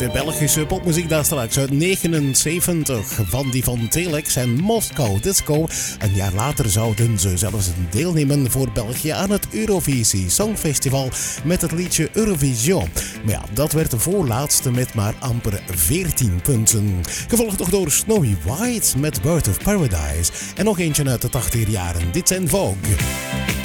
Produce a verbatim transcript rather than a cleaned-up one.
De Belgische popmuziek daar straks uit negenenzeventig van die van Telex en Moscow Disco. Een jaar later zouden ze zelfs deelnemen voor België aan het Eurovisie Songfestival met het liedje Eurovision. Maar ja, dat werd de voorlaatste met maar amper veertien punten. Gevolgd nog door Snowy White met Bird of Paradise en nog eentje uit de tachtiger jaren. Dit zijn Vogue.